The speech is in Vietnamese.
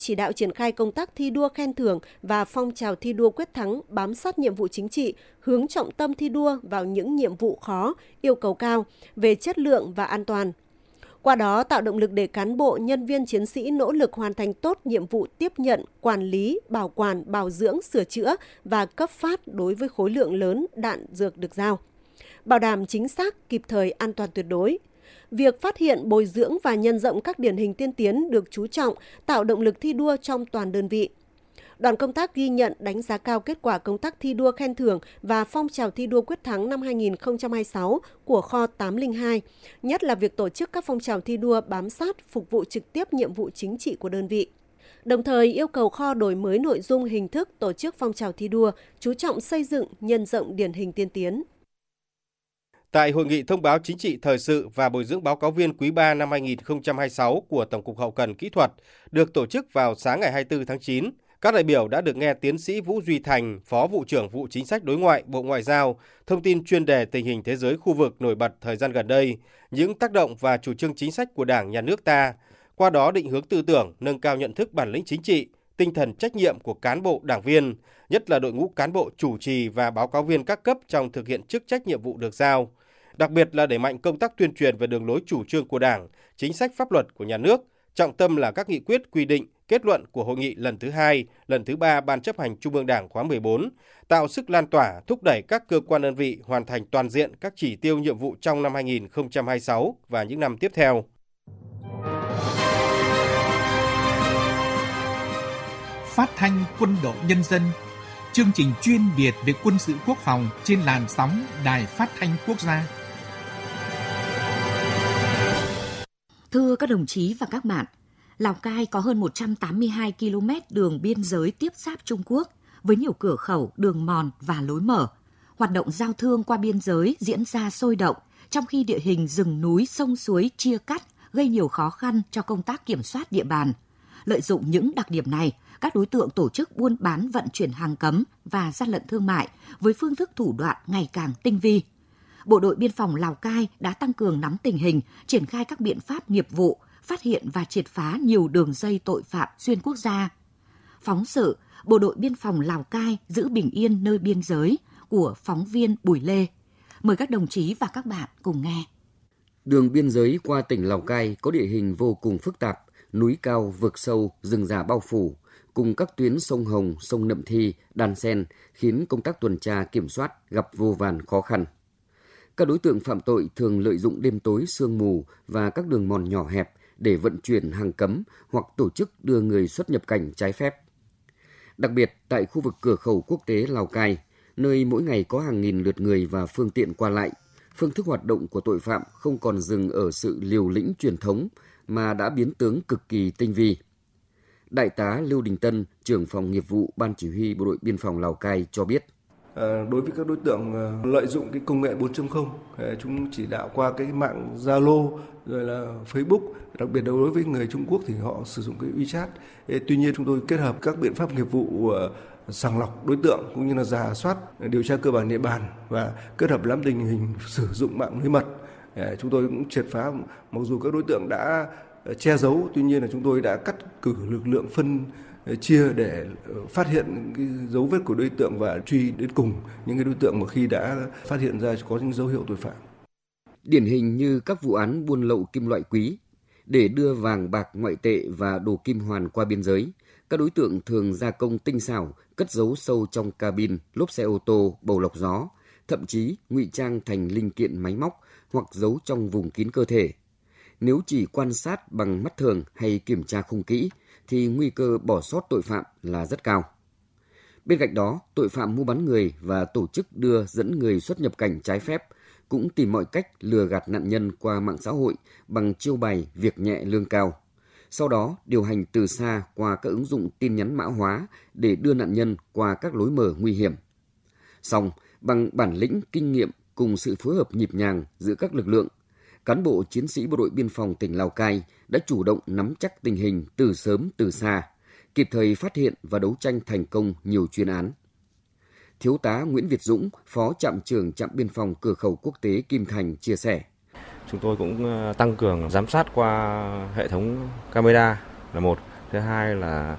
chỉ đạo triển khai công tác thi đua khen thưởng và phong trào thi đua quyết thắng bám sát nhiệm vụ chính trị, hướng trọng tâm thi đua vào những nhiệm vụ khó, yêu cầu cao về chất lượng và an toàn. Qua đó tạo động lực để cán bộ, nhân viên chiến sĩ nỗ lực hoàn thành tốt nhiệm vụ tiếp nhận, quản lý, bảo quản, bảo dưỡng, sửa chữa và cấp phát đối với khối lượng lớn đạn dược được giao. Bảo đảm chính xác, kịp thời, an toàn tuyệt đối. Việc phát hiện, bồi dưỡng và nhân rộng các điển hình tiên tiến được chú trọng, tạo động lực thi đua trong toàn đơn vị. Đoàn công tác ghi nhận, đánh giá cao kết quả công tác thi đua khen thưởng và phong trào thi đua quyết thắng năm 2026 của kho 802, nhất là việc tổ chức các phong trào thi đua bám sát, phục vụ trực tiếp nhiệm vụ chính trị của đơn vị. Đồng thời yêu cầu kho đổi mới nội dung, hình thức tổ chức phong trào thi đua, chú trọng xây dựng, nhân rộng điển hình tiên tiến. Tại hội nghị thông báo chính trị thời sự và bồi dưỡng báo cáo viên quý 3 năm 2026 của Tổng cục Hậu cần Kỹ thuật được tổ chức vào sáng ngày 24 tháng 9, các đại biểu đã được nghe tiến sĩ Vũ Duy Thành, Phó Vụ trưởng Vụ Chính sách Đối ngoại Bộ Ngoại giao, thông tin chuyên đề tình hình thế giới khu vực nổi bật thời gian gần đây, những tác động và chủ trương chính sách của Đảng, Nhà nước ta, qua đó định hướng tư tưởng, nâng cao nhận thức bản lĩnh chính trị, tinh thần trách nhiệm của cán bộ đảng viên, nhất là đội ngũ cán bộ chủ trì và báo cáo viên các cấp trong thực hiện chức trách nhiệm vụ được giao. Đặc biệt là đẩy mạnh công tác tuyên truyền về đường lối chủ trương của Đảng, chính sách pháp luật của nhà nước, trọng tâm là các nghị quyết, quy định, kết luận của hội nghị lần thứ 2, lần thứ 3 Ban chấp hành Trung ương Đảng khóa 14, tạo sức lan tỏa, thúc đẩy các cơ quan đơn vị hoàn thành toàn diện các chỉ tiêu nhiệm vụ trong năm 2026 và những năm tiếp theo. Phát thanh Quân đội Nhân dân, chương trình chuyên biệt về quân sự quốc phòng trên làn sóng Đài Phát thanh Quốc gia. Thưa các đồng chí và các bạn, Lào Cai có hơn 182 km đường biên giới tiếp giáp Trung Quốc với nhiều cửa khẩu, đường mòn và lối mở. Hoạt động giao thương qua biên giới diễn ra sôi động, trong khi địa hình rừng núi, sông suối chia cắt gây nhiều khó khăn cho công tác kiểm soát địa bàn. Lợi dụng những đặc điểm này, các đối tượng tổ chức buôn bán vận chuyển hàng cấm và gian lận thương mại với phương thức thủ đoạn ngày càng tinh vi. Bộ đội Biên phòng Lào Cai đã tăng cường nắm tình hình, triển khai các biện pháp nghiệp vụ, phát hiện và triệt phá nhiều đường dây tội phạm xuyên quốc gia. Phóng sự Bộ đội Biên phòng Lào Cai giữ bình yên nơi biên giới của phóng viên Bùi Lê. Mời các đồng chí và các bạn cùng nghe. Đường biên giới qua tỉnh Lào Cai có địa hình vô cùng phức tạp, núi cao, vực sâu, rừng rà bao phủ, cùng các tuyến sông Hồng, sông Nậm Thi, đan xen khiến công tác tuần tra kiểm soát gặp vô vàn khó khăn. Các đối tượng phạm tội thường lợi dụng đêm tối, sương mù và các đường mòn nhỏ hẹp để vận chuyển hàng cấm hoặc tổ chức đưa người xuất nhập cảnh trái phép. Đặc biệt tại khu vực cửa khẩu quốc tế Lào Cai, nơi mỗi ngày có hàng nghìn lượt người và phương tiện qua lại, phương thức hoạt động của tội phạm không còn dừng ở sự liều lĩnh truyền thống mà đã biến tướng cực kỳ tinh vi. Đại tá Lưu Đình Tân, trưởng phòng nghiệp vụ Ban Chỉ huy Bộ đội Biên phòng Lào Cai cho biết. Đối với các đối tượng lợi dụng cái công nghệ 4.0, chúng chỉ đạo qua cái mạng Zalo rồi là Facebook, đặc biệt đối với người Trung Quốc thì họ sử dụng cái WeChat. Tuy nhiên chúng tôi kết hợp các biện pháp nghiệp vụ sàng lọc đối tượng cũng như là rà soát, điều tra cơ bản địa bàn và kết hợp nắm tình hình sử dụng mạng lưới mật. Chúng tôi cũng triệt phá, mặc dù các đối tượng đã che giấu, tuy nhiên là chúng tôi đã cắt cử lực lượng phân chia để phát hiện cái dấu vết của đối tượng và truy đến cùng những cái đối tượng mà khi đã phát hiện ra có những dấu hiệu tội phạm. Điển hình như các vụ án buôn lậu kim loại quý, để đưa vàng bạc ngoại tệ và đồ kim hoàn qua biên giới, các đối tượng thường gia công tinh xảo, cất giấu sâu trong cabin, lốp xe ô tô, bầu lọc gió, thậm chí ngụy trang thành linh kiện máy móc hoặc giấu trong vùng kín cơ thể. Nếu chỉ quan sát bằng mắt thường hay kiểm tra không kỹ, thì nguy cơ bỏ sót tội phạm là rất cao. Bên cạnh đó, tội phạm mua bán người và tổ chức đưa dẫn người xuất nhập cảnh trái phép cũng tìm mọi cách lừa gạt nạn nhân qua mạng xã hội bằng chiêu bài việc nhẹ lương cao. Sau đó, điều hành từ xa qua các ứng dụng tin nhắn mã hóa để đưa nạn nhân qua các lối mở nguy hiểm. Song, bằng bản lĩnh, kinh nghiệm cùng sự phối hợp nhịp nhàng giữa các lực lượng, cán bộ chiến sĩ Bộ đội Biên phòng tỉnh Lào Cai đã chủ động nắm chắc tình hình từ sớm từ xa, kịp thời phát hiện và đấu tranh thành công nhiều chuyên án. Thiếu tá Nguyễn Việt Dũng, Phó Trạm trưởng Trạm Biên phòng Cửa khẩu Quốc tế Kim Thành chia sẻ. Chúng tôi cũng tăng cường giám sát qua hệ thống camera là một. Thứ hai là